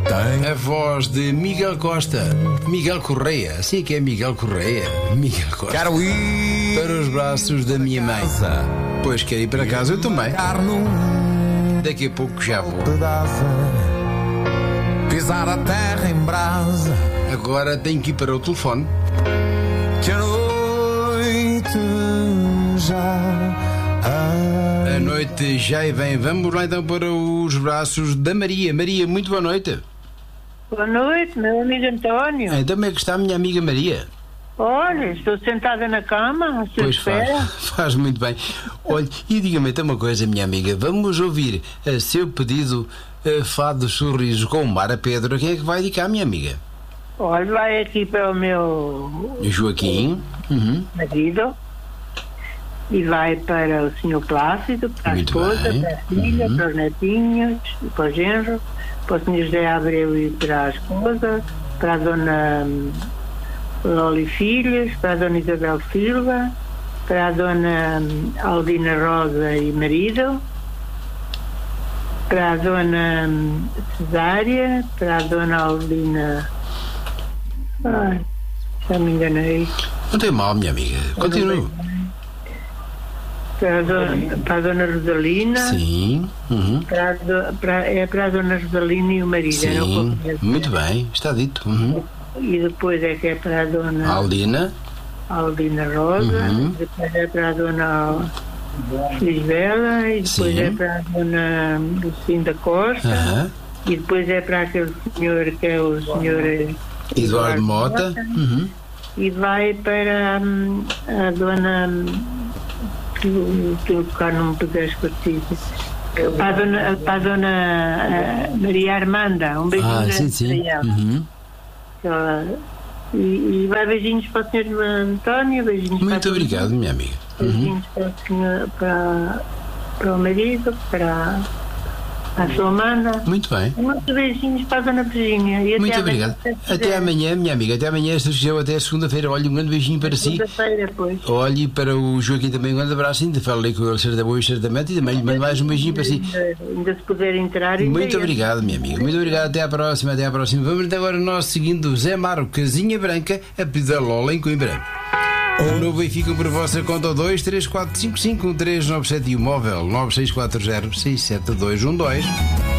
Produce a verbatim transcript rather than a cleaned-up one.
A voz de Miguel Costa. Miguel Correia. Assim que é Miguel Correia. Miguel Costa. Quero ir para os braços da minha mãe. Pois quero ir para casa, eu também. Daqui a pouco já vou. Pisar a terra em brasa. Agora tenho que ir para o telefone. Que a noite já A noite já e vem. Vamos lá então para os braços da Maria. Maria, muito boa noite. Boa noite, meu amigo António. Então como é que está a minha amiga Maria? Olha, estou sentada na cama à sua Pois espera. faz, faz muito bem. Olha, e diga-me então uma coisa, minha amiga. Vamos ouvir a seu pedido a Fado Sorriso com o Mara Pedro. Quem é que vai dedicar, minha amiga? Olha, vai aqui para o meu Joaquim. Uhum. marido e vai para o senhor Plácido, para Muito a esposa, bem. para a filha, Uhum. para os netinhos, para o genro, para o senhor José Abreu e para a esposa, para a dona hum, Loli Filhos, para a dona Isabel Silva, para a dona hum, Aldina Rosa e marido, para a dona hum, Cesária, para a dona Aldina. Ai, já me enganei. Não tem mal, minha amiga. Continue. Para a dona, para a dona Rosalina. Sim. Uhum. Para a do, para, é para a dona Rosalina e o marido. era o que eu Sim. queria dizer. Muito bem. Está dito. Uhum. E depois é que é para a dona Aldina. Aldina Rosa, Uhum. depois é para a dona Lisbela, e depois Sim. é para a dona Lucinda Costa, Aham. e depois é para aquele senhor que é o senhor eh, Eduardo Mota. Uhum. e vai para hum, a dona hum, que que eu cá não me puderes partir. Para a dona, para a dona eh, Maria Armanda, um beijinho Ah, grande sim, sim. para ela. Uhum. Ela- E, e vai beijinhos para o senhor António, beijinhos Muito para a obrigado, minha amiga. Uhum. beijinhos para o senhor, para, para o marido, para a sua Amanda. Muito bem. Muitos beijinhos para a dona Virgínia. E até Muito amanhã, obrigado. se quiser. Até amanhã, minha amiga. Até amanhã, se quiser, até segunda-feira. Olha, um grande beijinho para si. Segunda-feira, depois. Olhe para o Joaquim também um grande abraço. Ainda falei com ele certa boa e certamente. E também lhe mando mais um beijinho para si. Ainda, ainda se puder entrar. ainda Muito é. obrigado, minha amiga. Muito obrigado. Até à próxima. Até à próxima. Vamos até agora nós seguindo o Zé Maro, Casinha Branca, a pedir da Lola em Coimbra. O novo Benfica por vossa conta ao dois três quatro cinco cinco um três nove sete e o móvel nove seis quatro zero seis sete dois um dois.